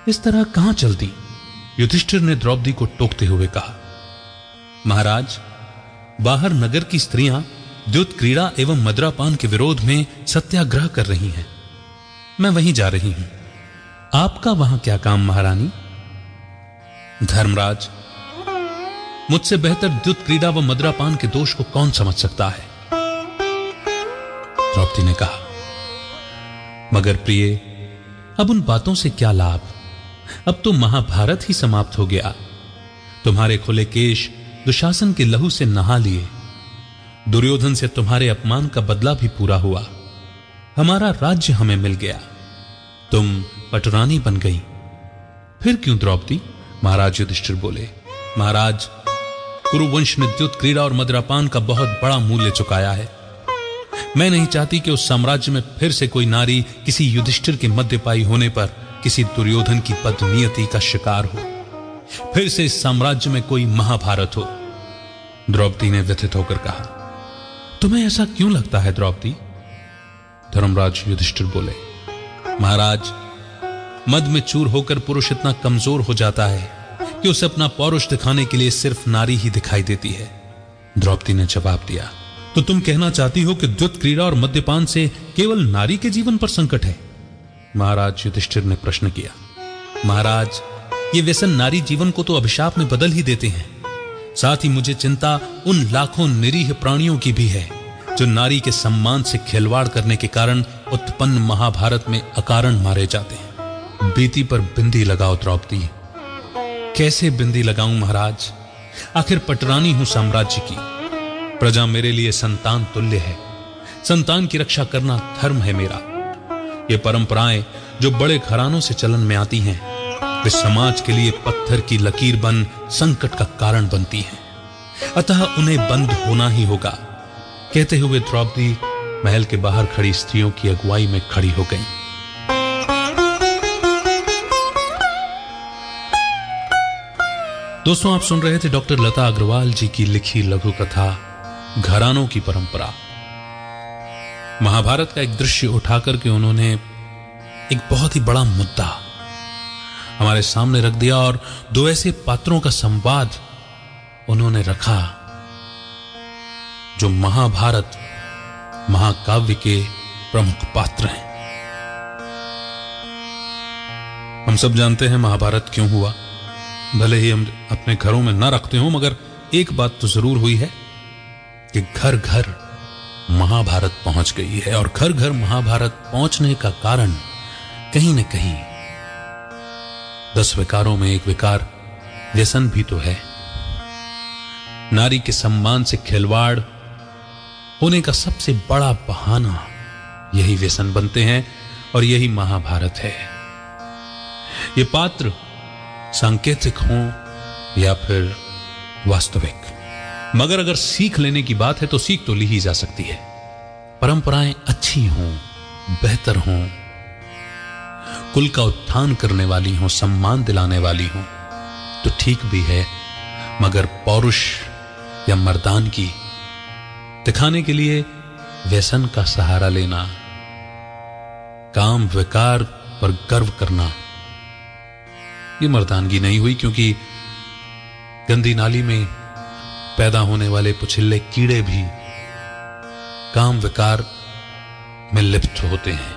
इस तरह कहां चलती? युधिष्ठिर ने द्रौपदी को टोकते हुए कहा। महाराज, बाहर नगर की स्त्रियां द्युत क्रीड़ा एवं मदिरापान के विरोध में सत्याग्रह कर रही हैं। मैं वहीं जा रही हूं। आपका वहां क्या काम महारानी? धर्मराज, मुझसे बेहतर द्युत क्रीड़ा व मदिरापान के दोष को कौन समझ सकता है? द्रौपदी ने कहा। मगर प्रिय, अब उन बातों से क्या लाभ? अब तो महाभारत ही समाप्त हो गया। तुम्हारे खुले केश दुशासन के लहू से नहा लिए। दुर्योधन से तुम्हारे अपमान का बदला भी पूरा हुआ। हमारा राज्य हमें मिल गया। तुम पटरानी बन गई। फिर क्यों द्रौपदी? महाराज युधिष्ठिर बोले। महाराज, कुरुवंश ने द्युत क्रीड़ा और मदिरापान का बहुत बड़ा मूल्य चुकाया है। मैं नहीं चाहती कि उस साम्राज्य में फिर से कोई नारी किसी युधिष्ठिर के मद्यपायी होने पर किसी दुर्योधन की बदनीयती का शिकार हो। फिर से इस साम्राज्य में कोई महाभारत हो। द्रौपदी ने व्यथित होकर कहा। तुम्हें ऐसा क्यों लगता है द्रौपदी? धर्मराज युधिष्ठिर बोले। महाराज, मद में चूर होकर पुरुष इतना कमजोर हो जाता है कि उसे अपना पौरुष दिखाने के लिए सिर्फ नारी ही दिखाई देती है। द्रौपदी ने जवाब दिया। तो तुम कहना चाहती हो कि द्युत क्रीड़ा और मद्यपान से केवल नारी के जीवन पर संकट है? महाराज युधिष्ठिर ने प्रश्न किया। महाराज, ये व्यसन नारी जीवन को तो अभिशाप में बदल ही देते हैं। साथ ही मुझे चिंता उन लाखों निरीह प्राणियों की भी है जो नारी के सम्मान से खिलवाड़ करने के कारण उत्पन्न महाभारत में अकारण मारे जाते हैं। बीती पर बिंदी लगाओ द्रौपदी। कैसे बिंदी लगाऊं महाराज? आखिर पटरानी हूं साम्राज्य की। प्रजा मेरे लिए संतान तुल्य है। संतान की रक्षा करना धर्म है मेरा। ये परंपराएं जो बड़े घरानों से चलन में आती हैं, वे समाज के लिए पत्थर की लकीर बन संकट का कारण बनती हैं। अतः उन्हें बंद होना ही होगा। कहते हुए द्रौपदी महल के बाहर खड़ी स्त्रियों की अगुवाई में खड़ी हो गई। दोस्तों, आप सुन रहे थे डॉक्टर लता अग्रवाल जी की लिखी लघु कथा घरानों की परंपरा। महाभारत का एक दृश्य उठाकर के उन्होंने एक बहुत ही बड़ा मुद्दा हमारे सामने रख दिया और दो ऐसे पात्रों का संवाद उन्होंने रखा जो महाभारत महाकाव्य के प्रमुख पात्र हैं। हम सब जानते हैं महाभारत क्यों हुआ। भले ही हम अपने घरों में ना रखते हो, मगर एक बात तो जरूर हुई है कि घर घर महाभारत पहुंच गई है। और घर घर महाभारत पहुंचने का कारण कहीं न कहीं 10 विकारों में एक विकार व्यसन भी तो है। नारी के सम्मान से खिलवाड़ होने का सबसे बड़ा बहाना यही व्यसन बनते हैं और यही महाभारत है। ये पात्र सांकेतिक हों या फिर वास्तविक, मगर अगर सीख लेने की बात है तो सीख तो ली ही जा सकती है। परंपराएं अच्छी हों, बेहतर हों, कुल का उत्थान करने वाली हों, सम्मान दिलाने वाली हों तो ठीक भी है, मगर पौरुष या मर्दानगी दिखाने के लिए व्यसन का सहारा लेना, काम विकार पर गर्व करना, ये मर्दानगी नहीं हुई। क्योंकि गंदी नाली में पैदा होने वाले पुछिल्ले कीड़े भी काम विकार में लिप्त होते हैं।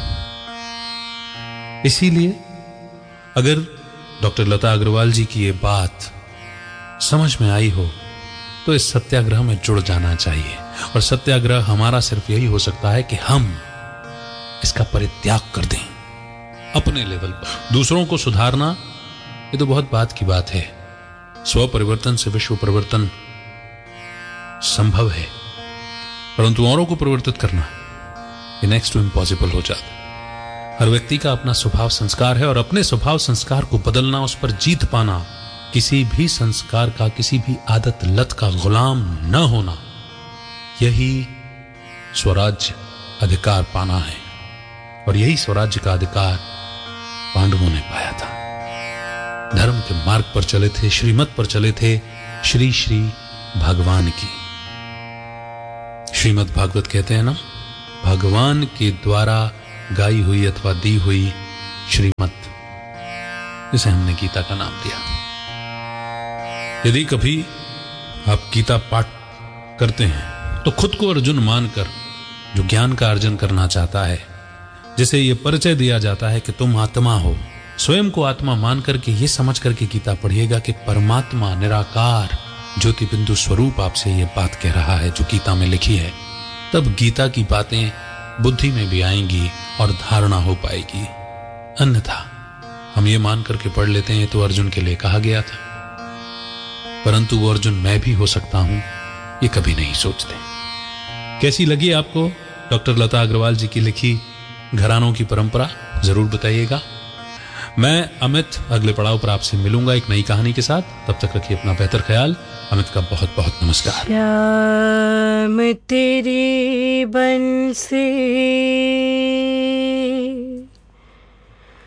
इसीलिए अगर डॉक्टर लता अग्रवाल जी की ये बात समझ में आई हो तो इस सत्याग्रह में जुड़ जाना चाहिए। और सत्याग्रह हमारा सिर्फ यही हो सकता है कि हम इसका परित्याग कर दें अपने लेवल पर। दूसरों को सुधारना ये तो बहुत बात की बात है। स्व परिवर्तन से विश्व परिवर्तन संभव है, परंतु औरों को परिवर्तित करना ये नेक्स्ट टू इम्पॉसिबल हो जाता है। हर व्यक्ति का अपना स्वभाव संस्कार है और अपने स्वभाव संस्कार को बदलना, उस पर जीत पाना, किसी भी संस्कार का, किसी भी आदत लत का गुलाम न होना, यही स्वराज्य अधिकार पाना है। और यही स्वराज्य का अधिकार पांडवों ने पाया था। धर्म के मार्ग पर चले थे, श्रीमत पर चले थे, श्री श्री भगवान की। श्रीमद् भागवत कहते हैं ना, भगवान के द्वारा गाई हुई अथवा दी हुई श्रीमत इसे हमने गीता का नाम दिया। यदि कभी आप गीता पाठ करते हैं तो खुद को अर्जुन मानकर, जो ज्ञान का अर्जन करना चाहता है, जिसे यह परिचय दिया जाता है कि तुम आत्मा हो, स्वयं को आत्मा मान करके ये समझ करके गीता पढ़िएगा कि परमात्मा निराकार ज्योति बिंदु स्वरूप आपसे ये बात कह रहा है जो गीता में लिखी है, तब गीता की बातें बुद्धि में भी आएंगी और धारणा हो पाएगी। अन्यथा हम ये मान करके पढ़ लेते हैं तो अर्जुन के लिए कहा गया था, परंतु वो अर्जुन मैं भी हो सकता हूं, ये कभी नहीं सोचते। कैसी लगी आपको डॉक्टर लता अग्रवाल जी की लिखी घरानों की परंपरा, जरूर बताइएगा। मैं अमित अगले पड़ाव पर आपसे मिलूंगा एक नई कहानी के साथ। तब तक रखिए अपना बेहतर ख्याल। अमित का बहुत बहुत नमस्कार। श्याम तेरी बंसी